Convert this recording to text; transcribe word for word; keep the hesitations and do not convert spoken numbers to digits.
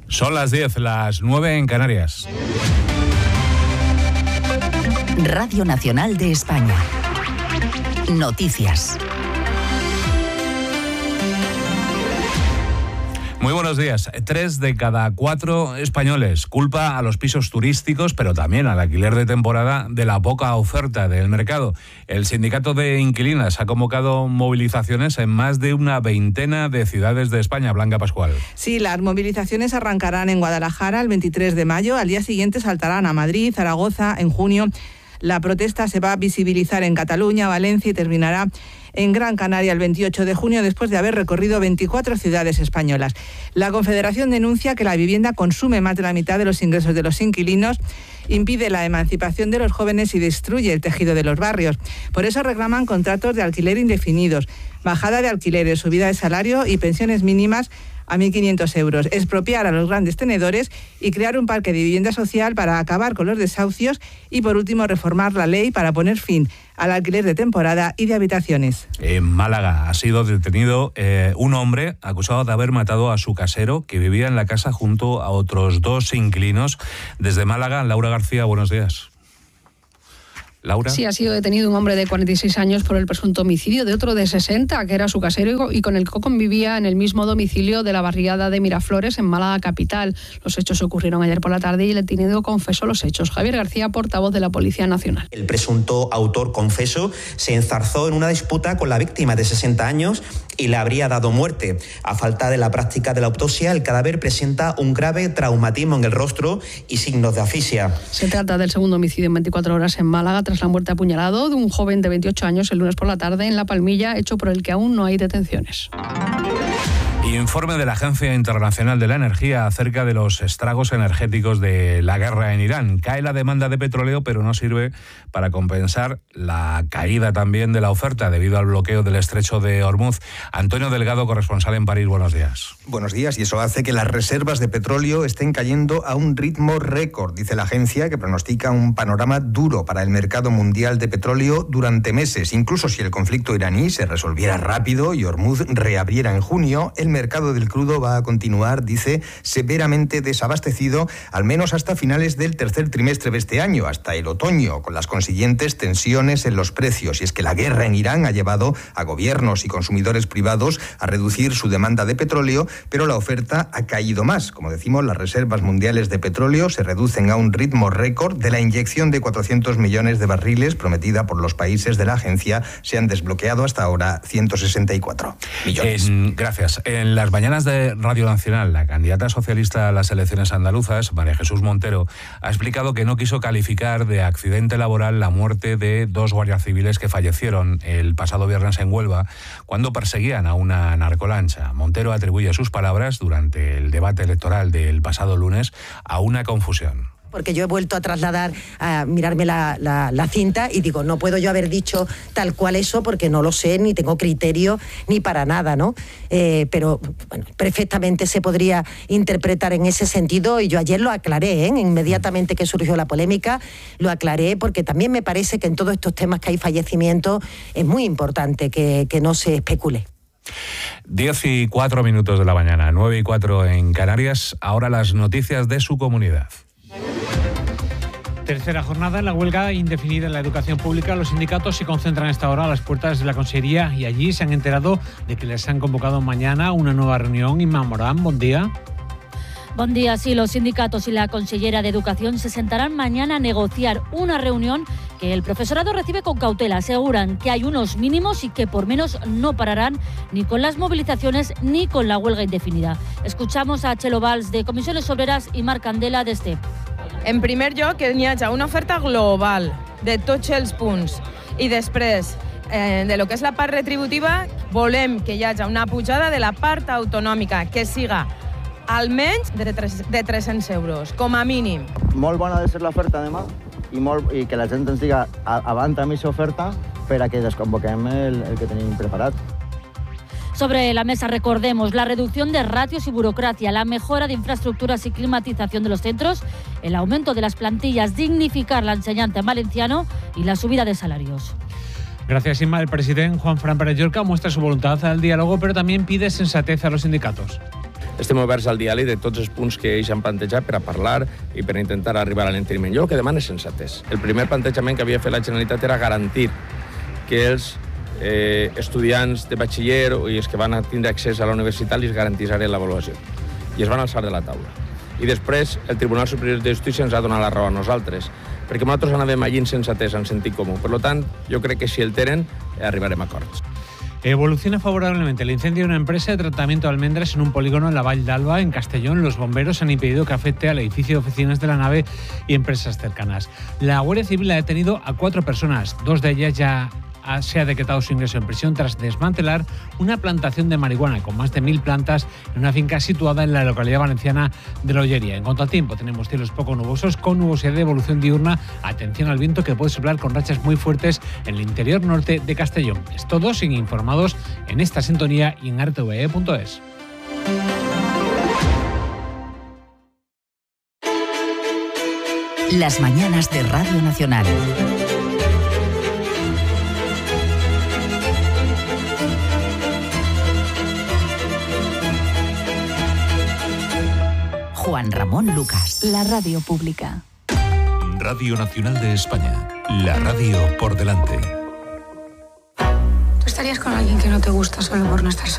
Son las diez, las nueve en Canarias. Radio Nacional de España. Noticias. Muy buenos días. Tres de cada cuatro españoles culpa a los pisos turísticos, pero también al alquiler de temporada, de la poca oferta del mercado. El sindicato de inquilinas ha convocado movilizaciones en más de una veintena de ciudades de España. Blanca Pascual. Sí, las movilizaciones arrancarán en Guadalajara el veintitrés de mayo. Al día siguiente saltarán a Madrid, Zaragoza, en junio. La protesta se va a visibilizar en Cataluña, Valencia y terminará en Gran Canaria el veintiocho de junio, después de haber recorrido veinticuatro ciudades españolas. La Confederación denuncia que la vivienda consume más de la mitad de los ingresos de los inquilinos, impide la emancipación de los jóvenes y destruye el tejido de los barrios. Por eso reclaman contratos de alquiler indefinidos, bajada de alquileres, subida de salario y pensiones mínimas a mil quinientos euros, expropiar a los grandes tenedores y crear un parque de vivienda social para acabar con los desahucios y, por último, reformar la ley para poner fin al alquiler de temporada y de habitaciones. En Málaga ha sido detenido eh, un hombre acusado de haber matado a su casero, que vivía en la casa junto a otros dos inquilinos. Desde Málaga, Laura García, buenos días. Laura. Sí, ha sido detenido un hombre de cuarenta y seis años por el presunto homicidio de otro de sesenta, que era su casero y con el que convivía en el mismo domicilio de la barriada de Miraflores, en Málaga capital. Los hechos ocurrieron ayer por la tarde y el detenido confesó los hechos. Javier García, portavoz de la Policía Nacional. El presunto autor confeso se enzarzó en una disputa con la víctima de sesenta años y le habría dado muerte. A falta de la práctica de la autopsia, el cadáver presenta un grave traumatismo en el rostro y signos de asfixia. Se trata del segundo homicidio en veinticuatro horas en Málaga, tras la muerte apuñalado de un joven de veintiocho años el lunes por la tarde en La Palmilla, hecho por el que aún no hay detenciones. Informe de la Agencia Internacional de la Energía acerca de los estragos energéticos de la guerra en Irán. Cae la demanda de petróleo, pero no sirve para compensar la caída también de la oferta debido al bloqueo del estrecho de Hormuz. Antonio Delgado, corresponsal en París, buenos días. Buenos días, y eso hace que las reservas de petróleo estén cayendo a un ritmo récord, dice la agencia, que pronostica un panorama duro para el mercado mundial de petróleo durante meses. Incluso si el conflicto iraní se resolviera rápido y Hormuz reabriera en junio, el mercado del crudo va a continuar, dice, severamente desabastecido, al menos hasta finales del tercer trimestre de este año, hasta el otoño, con las consiguientes tensiones en los precios. Y es que la guerra en Irán ha llevado a gobiernos y consumidores privados a reducir su demanda de petróleo, pero la oferta ha caído más. Como decimos, las reservas mundiales de petróleo se reducen a un ritmo récord. De la inyección de cuatrocientos millones de barriles prometida por los países de la agencia, se han desbloqueado hasta ahora ciento sesenta y cuatro millones. En, gracias. En las mañanas de Radio Nacional, la candidata socialista a las elecciones andaluzas, María Jesús Montero, ha explicado que no quiso calificar de accidente laboral la muerte de dos guardias civiles que fallecieron el pasado viernes en Huelva cuando perseguían a una narcolancha. Montero atribuye sus palabras durante el debate electoral del pasado lunes a una confusión. Porque yo he vuelto a trasladar, a mirarme la, la, la cinta y digo, no puedo yo haber dicho tal cual eso porque no lo sé, ni tengo criterio, ni para nada, ¿no? Eh, pero, bueno, perfectamente se podría interpretar en ese sentido y yo ayer lo aclaré, ¿eh? Inmediatamente que surgió la polémica, lo aclaré porque también me parece que en todos estos temas que hay fallecimientos es muy importante que, que no se especule. Diez y cuatro minutos de la mañana, nueve y cuatro en Canarias. Ahora las noticias de su comunidad. Tercera jornada en la huelga indefinida en la educación pública. Los sindicatos se concentran a esta hora a las puertas de la Consellería y allí se han enterado de que les han convocado mañana una nueva reunión. Inma Morán, buen día. Buen día. Sí, los sindicatos y la consellera de Educación se sentarán mañana a negociar una reunión que el profesorado recibe con cautela. Aseguran que hay unos mínimos y que por menos no pararán ni con las movilizaciones ni con la huelga indefinida. Escuchamos a Txelo Valls de Comisiones Obreras i Marc Candela de STEP. En primer lloc, que hi hagi una oferta global de tots els punts i després eh, de lo que és la part retributiva volem que hi hagi una pujada de la part autonòmica que siga almenys de, de tres-cents euros, com a mínim. Molt bona ha de ser l'oferta demà i, molt, i que la gent ens diga avant amb aquesta oferta per a que desconvoquem el, el que tenim preparat. Sobre la mesa, recordemos, la reducción de ratios y burocracia, la mejora de infraestructuras y climatización de los centros, el aumento de las plantillas, dignificar la enseñanza en valenciano y la subida de salarios. Gracias, Inma. El presidente Juan Fran Pérez Llorca muestra su voluntad al diálogo, pero también pide sensatez a los sindicatos. estem oberts al diàleg de tots els punts que ells han plantejat per a parlar i per a intentar arribar a l'enteniment. Jo el que demano és sensatès. El primer plantejament que havia fet la Generalitat era garantir que els eh, estudiants de batxiller i els que van a tindre accés a la universitat els garantissarien l'avaluació. I es van alçar de la taula. I després el Tribunal Superior de Justícia ens ha donat la raó a nosaltres, perquè nosaltres anàvem allí en sensatès, en sentit comú. Per tant, jo crec que si el tenen, eh, arribarem a acords. Evoluciona favorablemente el incendio de una empresa de tratamiento de almendras en un polígono en la Vall d'Alba, en Castellón. Los bomberos han impedido que afecte al edificio de oficinas de la nave y empresas cercanas. La Guardia Civil ha detenido a cuatro personas, dos de ellas ya se ha decretado su ingreso en prisión tras desmantelar una plantación de marihuana con más de mil plantas en una finca situada en la localidad valenciana de La Ollería. En cuanto al tiempo, tenemos cielos poco nubosos con nubosidad de evolución diurna. Atención al viento que puede soplar con rachas muy fuertes en el interior norte de Castellón. Es todo, sin informados en esta sintonía y en r t v e punto es. Las mañanas de Radio Nacional. Juan Ramón Lucas. La radio pública. Radio Nacional de España. La radio por delante. ¿Tú estarías con alguien que no te gusta solo por no estar solo?